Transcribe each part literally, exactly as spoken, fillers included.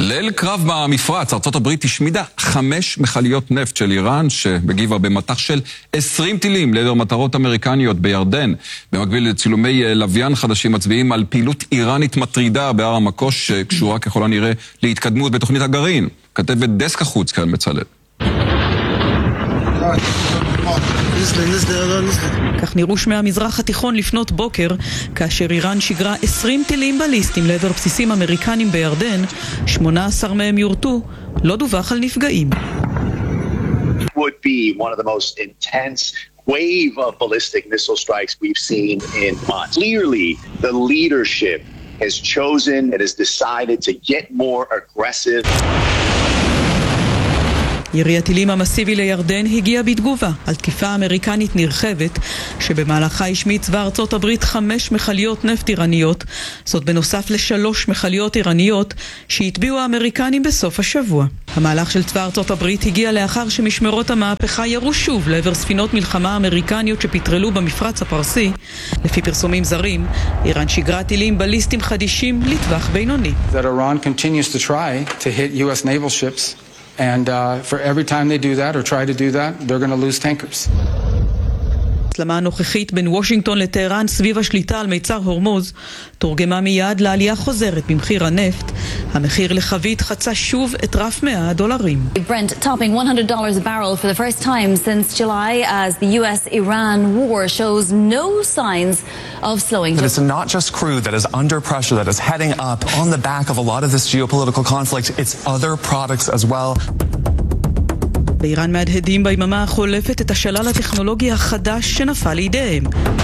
ליל קרב במפרץ, ארצות הברית השמידה חמש מכליות נפט של איראן שבגיבה במטח של עשרים טילים לעבר מטרות אמריקניות בירדן. במקביל לצילומי לוויין חדשים מצביעים על פעילות איראנית מטרידה בהר המקוש שקשורה ככל הנראה להתקדמות בתוכנית הגרעין. כתבת דסק החוץ כאן בצלאל. כך נראו שמי המזרח התיכון לפנות בוקר, כאשר איראן שיגרה עשרים טילים בליסטיים לעבר בסיסים אמריקנים בירדן, שמונה עשר מהם יורטו, לא דווח על נפגעים. Would be one of the most intense wave of ballistic missile strikes we've seen in months. Clearly, the leadership has chosen, it has decided to get more aggressive. ירי הטילים המסיבי לירדן הגיע בתגובה על תקיפה אמריקנית נרחבת שבמהלכה השמיד צבא ארצות הברית חמש מכליות נפט איראניות, זאת בנוסף לשלוש מכליות איראניות שהטביעו האמריקנים בסוף השבוע. המהלך של צבא ארצות הברית הגיע לאחר שמשמרות המהפכה ירו שוב לעבר ספינות מלחמה אמריקניות שפטרלו במפרץ הפרסי. לפי פרסומים זרים, איראן שיגרה טילים בליסטיים חדישים לטווח בינוני. That Iran continues to try to hit U S naval ships. And uh, for every time they do that or try to do that, they're going to lose tankers. ההסלמה הנוכחית בין וושינגטון לטהרן סביב השליטה על מיצר הורמוז תורגמה מיד לעלייה חוזרת במחיר הנפט. המחיר לחבית חצה שוב את רף מאה דולרים. Brent topping one hundred dollars a barrel for the first time since July as the U S Iran war shows no signs of slowing. But it's not just crude that is under pressure, that is heading up on the back of a lot of this geopolitical conflict. It's other products as well. באיראן מהדהדים ביממה החולפת את השלל הטכנולוגי החדש שנפל לידיהם.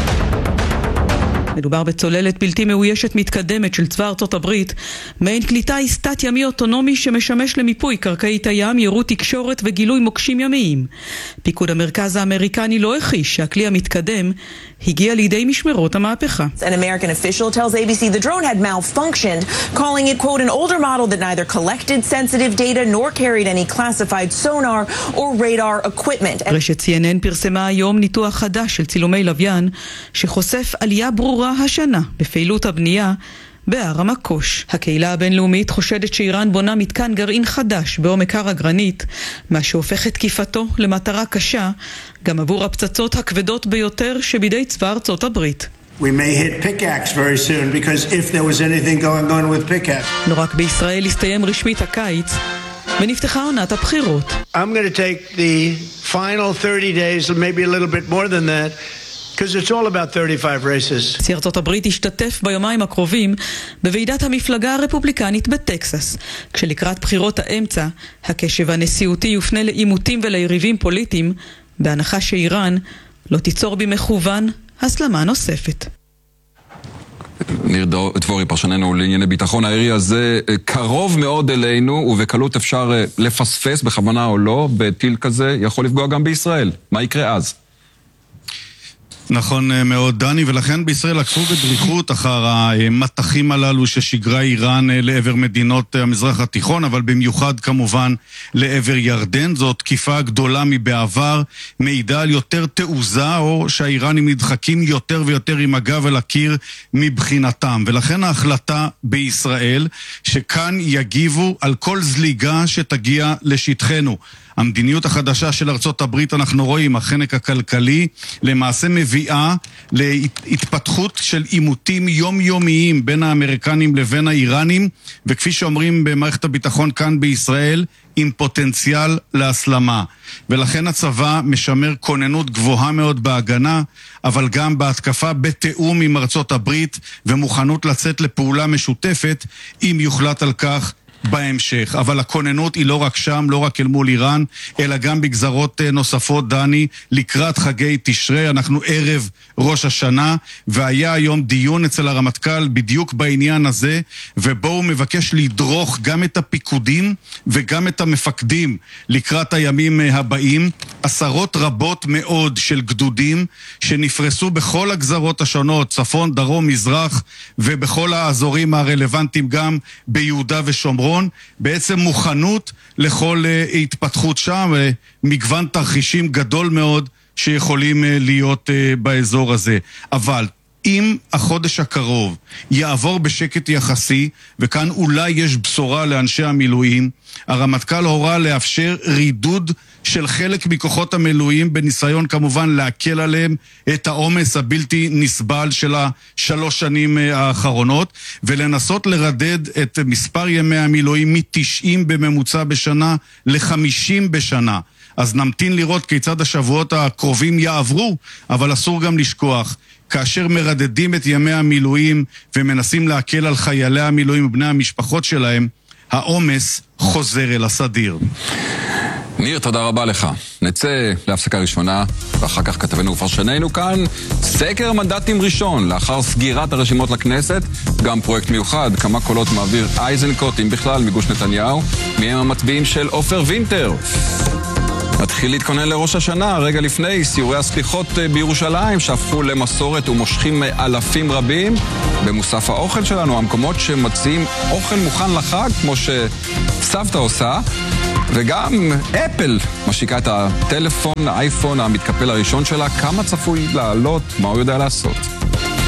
מדובר בצוללת בלתי מאוישת מתקדמת של צבא ארצות הברית, מעין קליטה תת ימי אוטונומי שמשמש למיפוי קרקעית הים, יירוט תקשורת וגילוי מוקשים ימיים. פיקוד המרכז האמריקני לא הכחיש שהכלי המתקדם הגיע לידי משמרות המהפכה. An American official tells A B C the drone had malfunctioned, calling it, quote, an older model that neither collected sensitive data nor carried any classified sonar or radar equipment. רשת C N N פרסמה היום ניתוח חדש של צילומי לוויין שחושף עלייה ברורה השנה בפעילות הבנייה בהר המקוש. הקהילה הבינלאומית חושדת שאיראן בונה מתקן גרעין חדש בעומק הר הגרנית, מה שהופך את תקיפתו למטרה קשה גם עבור הפצצות הכבדות ביותר שבידי צבא ארצות הברית. We may hit pickaxe very soon because if there was anything going on with pickaxe. לא רק בישראל הסתיים רשמית הקיץ ונפתחה עונת הבחירות. I'm going to take the final thirty days, maybe a little bit more than that. Because it's all about thirty-five races. נשיא ארצות הברית השתתף ביומיים הקרובים בוועידת המפלגה הרפובליקנית בטקסס, כשלקראת בחירות האמצע הקשב הנשיאותי יופנה לעימותים וליריבים פוליטיים, בהנחה שאיראן לא תיצור במכוון הסלמה נוספת. ניר דבורי, פרשננו לענייני ביטחון, הירי הזה קרוב מאוד אלינו, ובקלות אפשר לפספס בכוונה או לא, בטיל כזה יכול לפגוע גם בישראל. מה יקרה אז? נכון מאוד דני, ולכן בישראל עקפו בדריכות אחר המתחים הללו ששיגרה איראן לעבר מדינות המזרח התיכון, אבל במיוחד כמובן לעבר ירדן. זו תקיפה גדולה מבעבר, מעידה על יותר תעוזה או שהאיראנים נדחקים יותר ויותר עם הגב אל הקיר מבחינתם, ולכן ההחלטה בישראל שכאן יגיבו על כל זליגה שתגיע לשטחנו. המדיניות החדשה של ארצות הברית, אנחנו רואים, החנק הכלכלי למעשה מביאה להתפתחות של עימותים יומיומיים בין האמריקנים לבין האיראנים, וכפי שאומרים במערכת הביטחון כאן בישראל, עם פוטנציאל להסלמה. ולכן הצבא משמר כוננות גבוהה מאוד בהגנה, אבל גם בהתקפה בתאום עם ארצות הברית, ומוכנות לצאת לפעולה משותפת אם יוחלט על כך בהמשך. אבל הכוננות היא לא רק שם, לא רק אל מול איראן, אלא גם בגזרות נוספות, דני, לקראת חגי תשרי. אנחנו ערב ראש השנה, והיה היום דיון אצל הרמטכ"ל בדיוק בעניין הזה, ובו הוא מבקש לדרוך גם את הפיקודים וגם את המפקדים לקראת הימים הבאים. עשרות רבות מאוד של גדודים שנפרסו בכל הגזרות השונות, צפון, דרום, מזרח, ובכל האזורים הרלוונטיים גם ביהודה ושומרון, בעצם מוכנות לכל התפתחות שם, מגוון תרחישים גדול מאוד שיכולים להיות באזור הזה. אבל אם החודש הקרוב יעבור בשקט יחסי, וכאן אולי יש בשורה לאנשי המילואים, הרמטכ"ל הורה לאפשר רידוד של חלק מכוחות המילואים, בניסיון כמובן להקל עליהם את העומס הבלתי נסבל של השלוש שנים האחרונות, ולנסות לרדד את מספר ימי המילואים מ-תשעים בממוצע בשנה ל-חמישים בשנה. אז נמתין לראות כיצד השבועות הקרובים יעברו, אבל אסור גם לשכוח, כאשר מרדדים את ימי המילואים ומנסים להקל על חיילי המילואים ובני המשפחות שלהם, העומס חוזר אל הסדיר. ניר, תודה רבה לך. נצא להפסקה ראשונה, ואחר כך כתבנו ופרשננו כאן. סקר מנדטים ראשון, לאחר סגירת הרשימות לכנסת, גם פרויקט מיוחד, כמה קולות מעביר אייזנקוט, אם בכלל, מגוש נתניהו, מהם המצביעים של עופר וינטר. נתחיל להתכונן לראש השנה, רגע לפני סיורי הסליחות בירושלים שהפכו למסורת ומושכים אלפים רבים. במוסף האוכל שלנו, המקומות שמציעים אוכל מוכן לחג, כמו שסבתא עושה, וגם אפל משיקה את הטלפון, האייפון המתקפל הראשון שלה, כמה צפוי לעלות, מה הוא יודע לעשות.